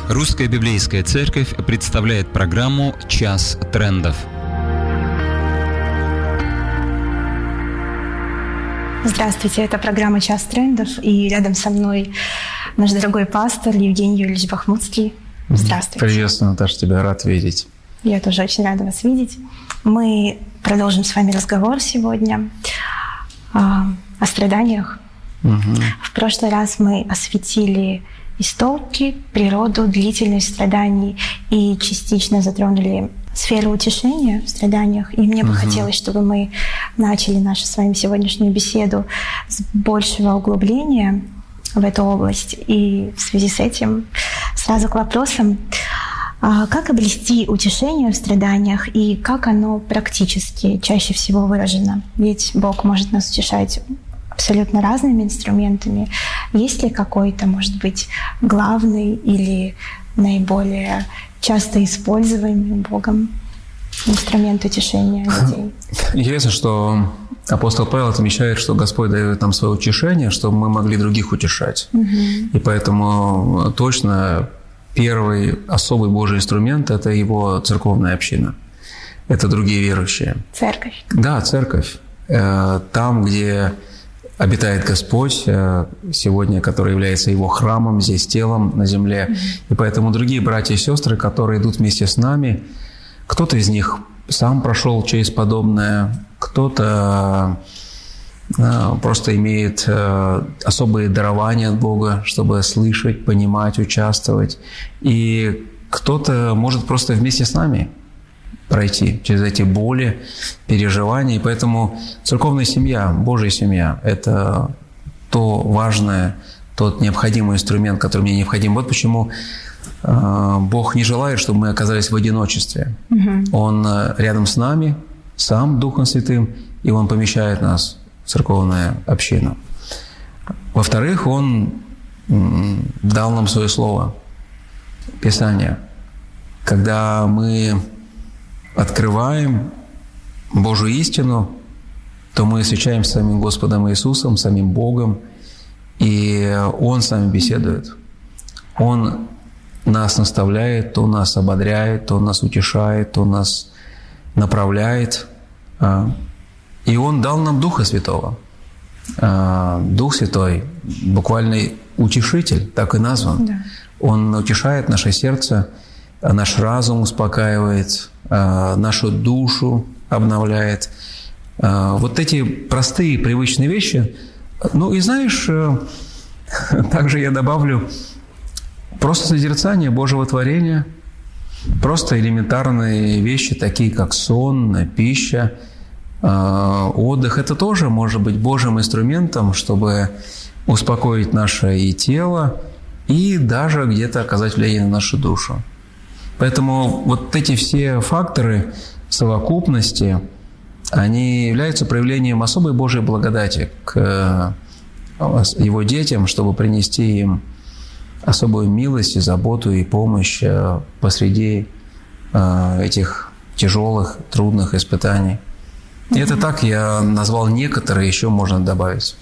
Русская библейская церковь представляет программу «Час трендов». Здравствуйте, это программа «Час трендов», и рядом со мной наш дорогой пастор Евгений Юрьевич Бахмутский. Здравствуйте. Приветствую, Наташа, тебя рад видеть. Я тоже очень рада вас видеть. Мы продолжим с вами разговор сегодня о страданиях. В прошлый раз мы осветили истоки, природу, длительность страданий и частично затронули сферу утешения в страданиях. И мне бы хотелось, чтобы мы начали нашу с вами сегодняшнюю беседу с большего углубления в эту область. И в связи с этим сразу к вопросам: как обрести утешение в страданиях и как оно практически чаще всего выражено? Ведь Бог может нас утешать абсолютно разными инструментами. Есть ли какой-то, может быть, главный или наиболее часто используемый Богом инструмент утешения людей? Интересно, что апостол Павел отмечает, что Господь дает нам свое утешение, чтобы мы могли других утешать. И поэтому точно первый особый Божий инструмент – это его церковная община. Это другие верующие. Церковь. Да, церковь. Там, где обитает Господь сегодня, который является Его храмом, здесь телом на земле. И поэтому другие братья и сестры, которые идут вместе с нами, кто-то из них сам прошел через подобное, кто-то просто имеет особые дарования от Бога, чтобы слышать, понимать, участвовать. И кто-то может просто вместе с нами пройти через эти боли, переживания. И поэтому церковная семья, Божья семья – это то важное, тот необходимый инструмент, который мне необходим. Вот почему Бог не желает, чтобы мы оказались в одиночестве. Он рядом с нами, сам Духом Святым, и Он помещает нас в церковную общину. Во-вторых, Он дал нам свое слово, Писание. Когда мы открываем Божью истину, то мы встречаем с самим Господом Иисусом, самим Богом, и Он с нами беседует. Он нас наставляет, Он нас ободряет, Он нас утешает, Он нас направляет. И Он дал нам Духа Святого. Дух Святой – буквально утешитель, так и назван. Да. Он утешает наше сердце, наш разум успокаивает, нашу душу обновляет. Вот эти простые, привычные вещи. Ну и знаешь, также я добавлю просто созерцание Божьего творения, просто элементарные вещи, такие как сон, пища, отдых. Это тоже может быть Божьим инструментом, чтобы успокоить наше и тело, и даже где-то оказать влияние на нашу душу. Поэтому вот эти все факторы совокупности, они являются проявлением особой Божьей благодати к Его детям, чтобы принести им особую милость и заботу и помощь посреди этих тяжелых, трудных испытаний. И это так я назвал некоторые, еще можно добавить.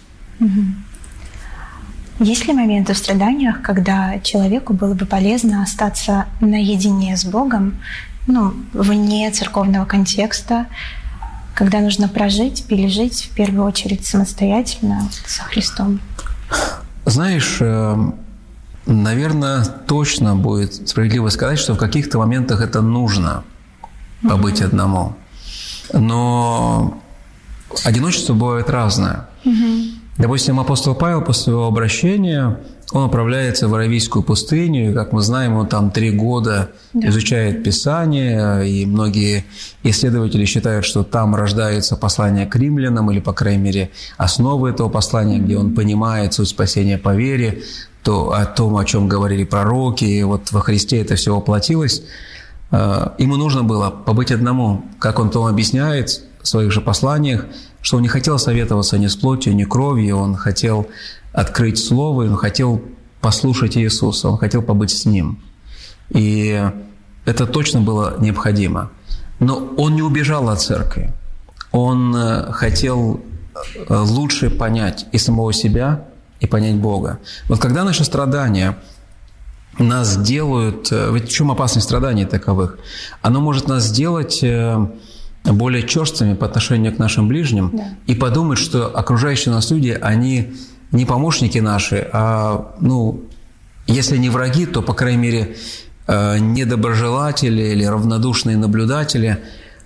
Есть ли моменты в страданиях, когда человеку было бы полезно остаться наедине с Богом, вне церковного контекста, когда нужно прожить, пережить, в первую очередь, самостоятельно со Христом? Знаешь, наверное, точно будет справедливо сказать, что в каких-то моментах это нужно побыть одному. Но одиночество бывает разное. Допустим, апостол Павел после своего обращения, он отправляется в Аравийскую пустыню, и, как мы знаем, он там 3 года изучает Писание, и многие исследователи считают, что там рождается послание к римлянам, или, по крайней мере, основы этого послания, где он понимает суть спасения по вере, о том, о чем говорили пророки, и вот во Христе это все воплотилось. Ему нужно было побыть одному, как он там объясняет в своих же посланиях, что он не хотел советоваться ни с плотью, ни кровью, он хотел открыть Слово, он хотел послушать Иисуса, он хотел побыть с Ним. И это точно было необходимо. Но он не убежал от церкви. Он хотел лучше понять и самого себя, и понять Бога. Вот когда наши страдания нас делают... Ведь в чем опасность страданий таковых? Оно может нас сделать более черствыми по отношению к нашим ближним, да, и подумать, что окружающие нас люди, они не помощники наши, а, если не враги, то, по крайней мере, недоброжелатели или равнодушные наблюдатели.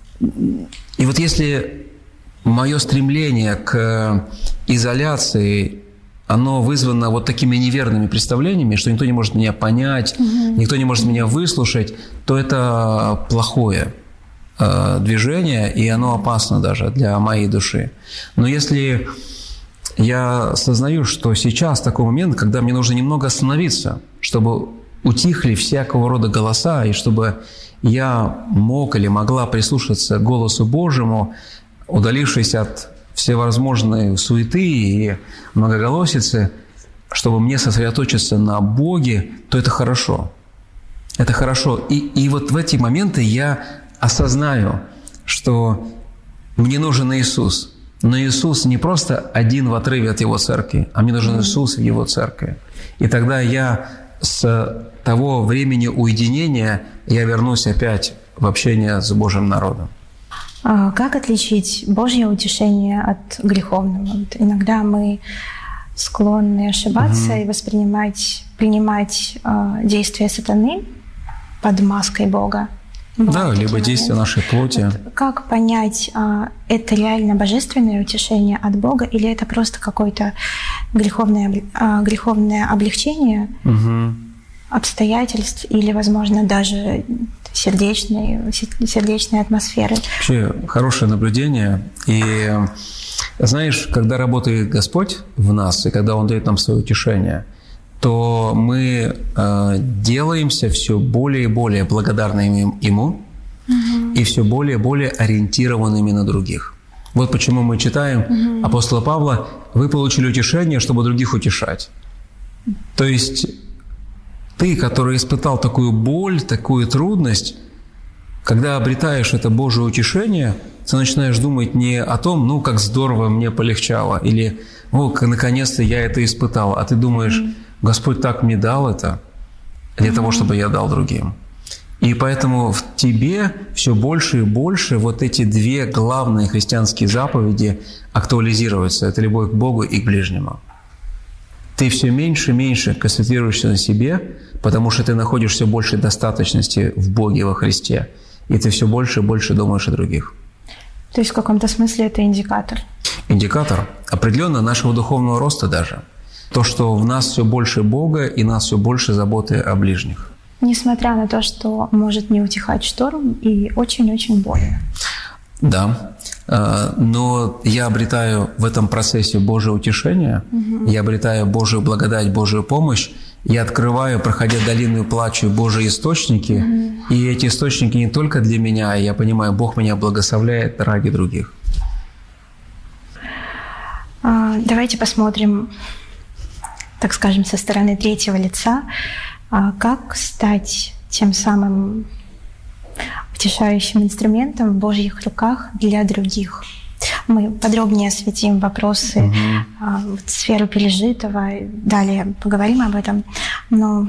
И вот если мое стремление к изоляции, оно вызвано вот такими неверными представлениями, что никто не может меня понять, никто не может меня выслушать, то это плохое движение, и оно опасно даже для моей души. Но если я осознаю, что сейчас такой момент, когда мне нужно немного остановиться, чтобы утихли всякого рода голоса, и чтобы я мог или могла прислушаться к голосу Божьему, удалившись от всевозможной суеты и многоголосицы, чтобы мне сосредоточиться на Боге, то это хорошо. Это хорошо. И вот в эти моменты я осознаю, что мне нужен Иисус. Но Иисус не просто один в отрыве от Его церкви, а мне нужен Иисус в Его церкви. И тогда я с того времени уединения я вернусь опять в общение с Божьим народом. Как отличить Божье утешение от греховного? Вот иногда мы склонны ошибаться и принимать действия сатаны под маской Бога. Да, либо действия нашей плоти. Вот как понять, это реально божественное утешение от Бога, или это просто какое-то греховное облегчение обстоятельств, или, возможно, даже сердечной атмосферы? Вообще, хорошее наблюдение. И знаешь, когда работает Господь в нас, и когда Он дает нам свое утешение, то мы делаемся все более и более благодарными Ему и все более и более ориентированными на других. Вот почему мы читаем апостола Павла: «Вы получили утешение, чтобы других утешать». То есть ты, который испытал такую боль, такую трудность, когда обретаешь это Божие утешение, ты начинаешь думать не о том, как здорово мне полегчало, или наконец-то я это испытал, а ты думаешь: Господь так мне дал это для того, чтобы я дал другим. И поэтому в тебе все больше и больше вот эти две главные христианские заповеди актуализируются. Это любовь к Богу и к ближнему. Ты все меньше и меньше концентрируешься на себе, потому что ты находишь все больше достаточности в Боге, во Христе. И ты все больше и больше думаешь о других. То есть в каком-то смысле это индикатор? Индикатор определенно нашего духовного роста даже. То, что в нас все больше Бога и нас все больше заботы о ближних. Несмотря на то, что может не утихать шторм и очень-очень больно. Да, но я обретаю в этом процессе Божие утешение, я обретаю Божию благодать, Божию помощь, я открываю, проходя долину плачу, Божьи источники, и эти источники не только для меня, я понимаю, Бог меня благословляет ради других. Давайте посмотрим, так скажем, со стороны третьего лица, как стать тем самым утешающим инструментом в Божьих руках для других. Мы подробнее осветим вопросы сферы пережитого, далее поговорим об этом. Но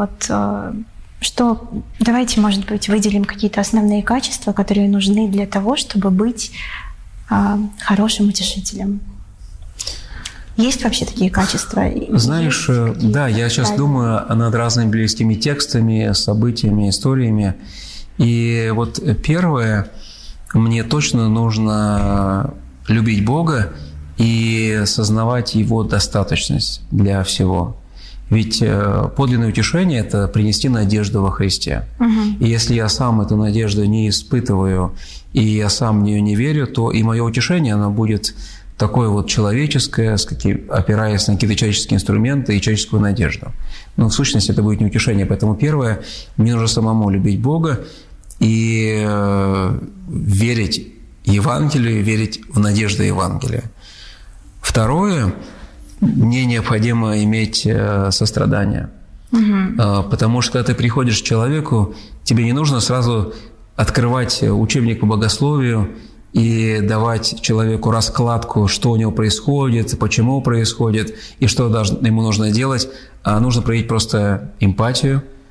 давайте, может быть, выделим какие-то основные качества, которые нужны для того, чтобы быть хорошим утешителем. Есть вообще такие качества? Знаешь, да, я сейчас думаю над разными библейскими текстами, событиями, историями. И вот первое, мне точно нужно любить Бога и сознавать Его достаточность для всего. Ведь подлинное утешение – это принести надежду во Христе. И если я сам эту надежду не испытываю, и я сам в нее не верю, то и мое утешение, оно будет такое человеческое, опираясь на какие-то человеческие инструменты и человеческую надежду. Но в сущности это будет не утешение. Поэтому первое, мне нужно самому любить Бога и верить Евангелию, верить в надежду Евангелия. Второе, мне необходимо иметь сострадание. Потому что когда ты приходишь к человеку, тебе не нужно сразу открывать учебник по богословию и давать человеку раскладку, что у него происходит, почему происходит и что ему нужно делать, а нужно проявить просто эмпатию,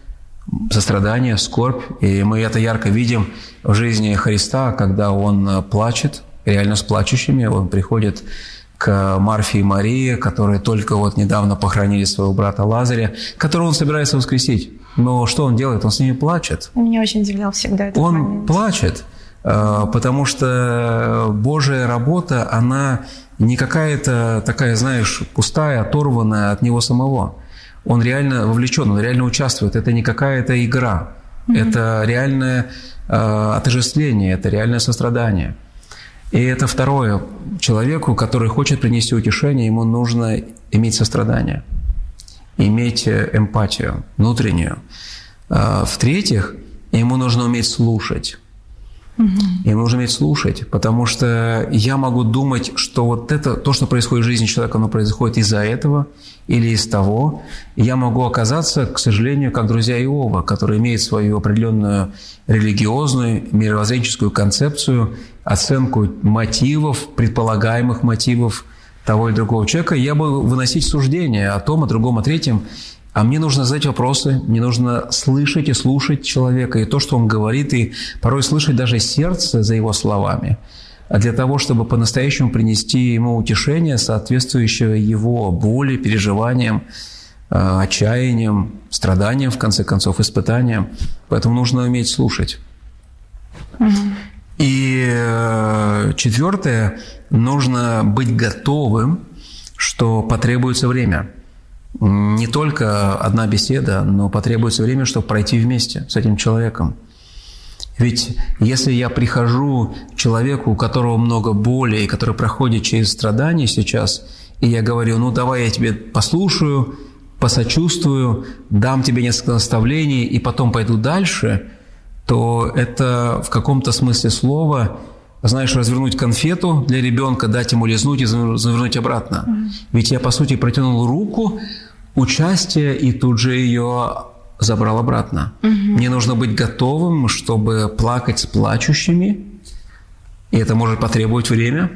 сострадание, скорбь. И мы это ярко видим в жизни Христа, когда Он плачет, реально с плачущими. Он приходит к Марфе и Марии, которые только вот недавно похоронили своего брата Лазаря, которого Он собирается воскресить. Но что Он делает? Он с ними плачет. Меня очень удивлял всегда этот момент. Он плачет, потому что Божья работа, она не какая-то такая, знаешь, пустая, оторванная от Него самого. Он реально вовлечен, он реально участвует. Это не какая-то игра. Это реальное отождествление, это реальное сострадание. И это второе. Человеку, который хочет принести утешение, ему нужно иметь сострадание, иметь эмпатию внутреннюю. В-третьих, ему нужно уметь слушать. Ему нужно уметь слушать, потому что я могу думать, что вот это, то, что происходит в жизни человека, оно происходит из-за этого или из того. И я могу оказаться, к сожалению, как друзья Иова, которые имеют свою определенную религиозную, мировоззренческую концепцию, оценку мотивов, предполагаемых мотивов того или другого человека. Я буду выносить суждения о том, о другом, о третьем. А мне нужно задать вопросы, мне нужно слышать и слушать человека, и то, что он говорит, и порой слышать даже сердце за его словами, для того, чтобы по-настоящему принести ему утешение, соответствующее его боли, переживаниям, отчаяниям, страданиям, в конце концов, испытаниям. Поэтому нужно уметь слушать. И четвертое, нужно быть готовым, что потребуется время. Не только одна беседа, но потребуется время, чтобы пройти вместе с этим человеком. Ведь если я прихожу к человеку, у которого много боли, и который проходит через страдания сейчас, и я говорю, ну давай я тебе послушаю, посочувствую, дам тебе несколько наставлений, и потом пойду дальше, то это в каком-то смысле слова, знаешь, развернуть конфету для ребенка, дать ему лизнуть и завернуть обратно. Ведь я, по сути, протянул руку, участие, и тут же ее забрал обратно. Мне нужно быть готовым, чтобы плакать с плачущими, и это может потребовать время.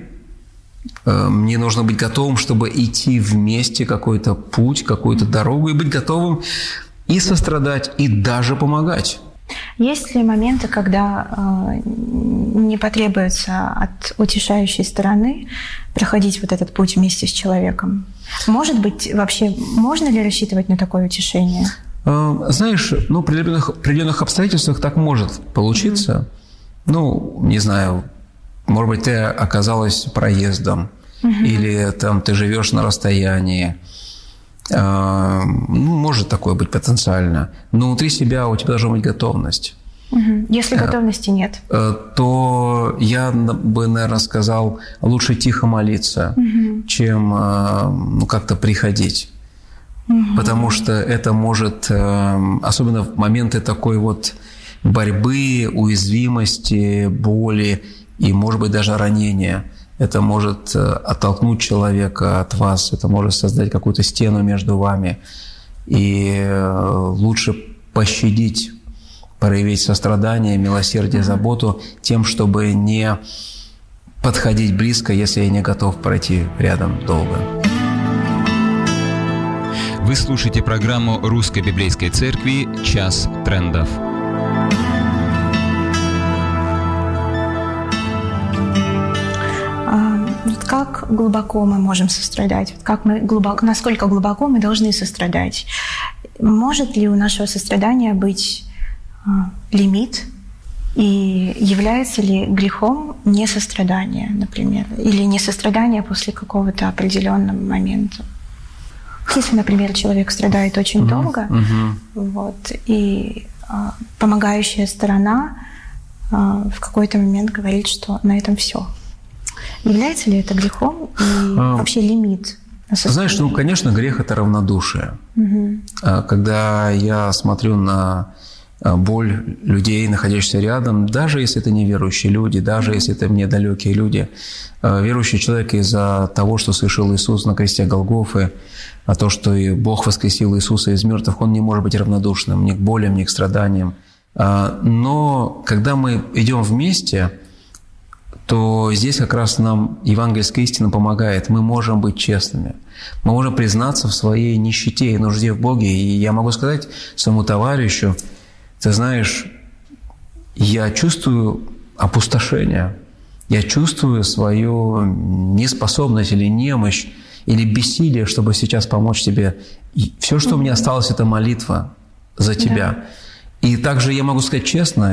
Мне нужно быть готовым, чтобы идти вместе какой-то путь, какую-то дорогу, и быть готовым и сострадать, и даже помогать. Есть ли моменты, когда не потребуется от утешающей стороны проходить вот этот путь вместе с человеком? Может быть, вообще можно ли рассчитывать на такое утешение? Знаешь, ну, при определенных обстоятельствах так может получиться. Ну, не знаю, может быть, ты оказалась проездом, или там ты живешь на расстоянии. Ну, может такое быть потенциально. Но внутри себя у тебя должна быть готовность. Если готовности нет, то я бы, наверное, сказал, лучше тихо молиться, чем ну, как-то приходить. Потому что это может, особенно в моменты такой вот борьбы, уязвимости, боли и, может быть, даже ранения, это может оттолкнуть человека от вас, это может создать какую-то стену между вами. И лучше пощадить, проявить сострадание, милосердие, заботу тем, чтобы не подходить близко, если я не готов пройти рядом долго. Вы слушаете программу Русской Библейской Церкви «Час трендов». Как глубоко мы можем сострадать? Насколько глубоко мы должны сострадать? Может ли у нашего сострадания быть лимит? И является ли грехом несострадание, например, или несострадание после какого-то определенного момента? Если, например, человек страдает очень долго, вот, и помогающая сторона в какой-то момент говорит, что на этом все. Является ли это грехом и вообще лимит? Знаешь, ну, конечно, грех – это равнодушие. Когда я смотрю на боль людей, находящихся рядом, даже если это неверующие люди, даже если это мне далекие люди, верующий человек из-за того, что совершил Иисус на кресте Голгофы, а то, что и Бог воскресил Иисуса из мертвых, он не может быть равнодушным ни к болям, ни к страданиям. Но когда мы идем вместе, то здесь как раз нам евангельская истина помогает. Мы можем быть честными. Мы можем признаться в своей нищете и нужде в Боге. И я могу сказать своему товарищу, ты знаешь, я чувствую опустошение, я чувствую свою неспособность или немощь, или бессилие, чтобы сейчас помочь тебе. И все, что мне осталось, это молитва за тебя. Да. И также я могу сказать честно,